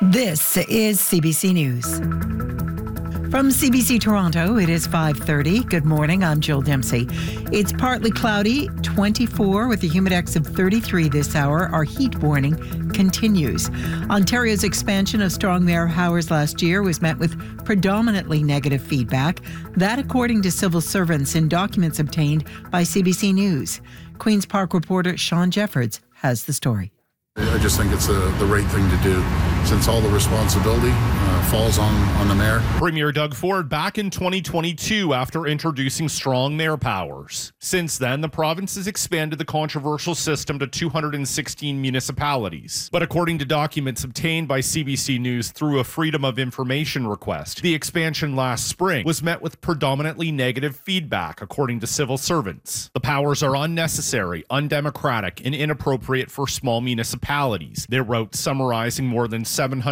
This is CBC News. From CBC Toronto, it is 5:30. Good morning, I'm Jill Dempsey. It's partly cloudy, 24 with a humidex of 33 this hour. Our heat warning continues. Ontario's expansion of strong mayor powers last year was met with predominantly negative feedback. That according to civil servants in documents obtained by CBC News. Queen's Park reporter Sean Jeffords has the story. I just think it's the right thing to do since all the responsibility falls on the mayor. Premier Doug Ford back in 2022 after introducing strong mayor powers. Since then, the province has expanded the controversial system to 216 municipalities. But according to documents obtained by CBC News through a Freedom of Information request, the expansion last spring was met with predominantly negative feedback, according to civil servants. The powers are unnecessary, undemocratic, and inappropriate for small municipalities, they wrote, summarizing more than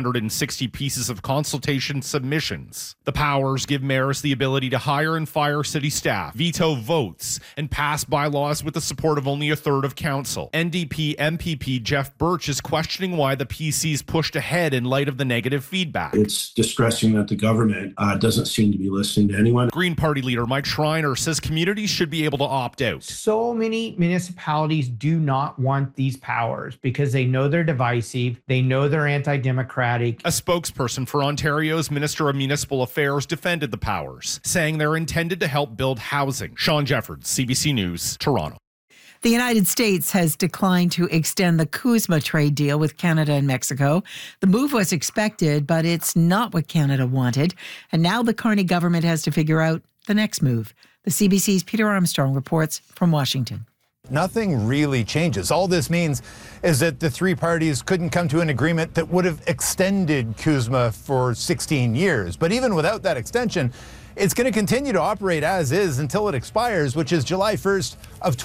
760 pieces of consultation submissions. The powers give mayors the ability to hire and fire city staff, veto votes, and pass bylaws with the support of only a third of council. NDP MPP Jeff Birch is questioning why the PCs pushed ahead in light of the negative feedback. It's distressing that the government doesn't seem to be listening to anyone. Green Party leader Mike Schreiner says communities should be able to opt out. So many municipalities do not want these powers because they know they're divisive, they know they're anti-democratic. A spokesperson for Ontario's Minister of Municipal Affairs defended the powers, saying they're intended to help build housing. Sean Jeffords, CBC News, Toronto. The United States has declined to extend the CUSMA trade deal with Canada and Mexico. The move was expected, but it's not what Canada wanted. And now the Carney government has to figure out the next move. The CBC's Peter Armstrong reports from Washington. Nothing really changes. All this means is that the three parties couldn't come to an agreement that would have extended CUSMA for 16 years. But even without that extension, it's going to continue to operate as is until it expires, which is July 1st of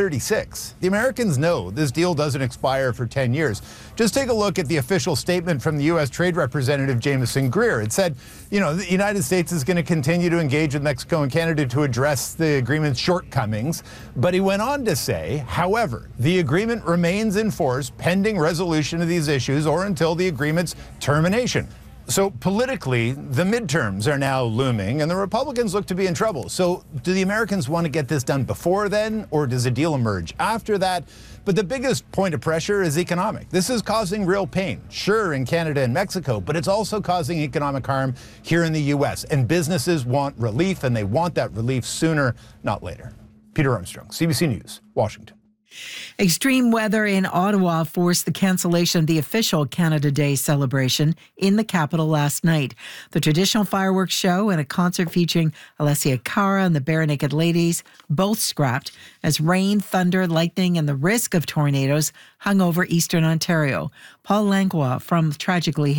2036. The Americans know this deal doesn't expire for 10 years. Just take a look at the official statement from the U.S. Trade Representative Jameson Greer. It said, the United States is going to continue to engage with Mexico and Canada to address the agreement's shortcomings. But he went on to say, however, the agreement remains in force pending resolution of these issues or until the agreement's termination. So politically, the midterms are now looming, and the Republicans look to be in trouble. So do the Americans want to get this done before then, or does a deal emerge after that? But the biggest point of pressure is economic. This is causing real pain, sure, in Canada and Mexico, but it's also causing economic harm here in the U.S. And businesses want relief, and they want that relief sooner, not later. Peter Armstrong, CBC News, Washington. Extreme weather in Ottawa forced the cancellation of the official Canada Day celebration in the capital last night. The traditional fireworks show and a concert featuring Alessia Cara and the Barenaked Ladies both scrapped as rain, thunder, lightning, and the risk of tornadoes hung over eastern Ontario. Paul Langlois from Tragically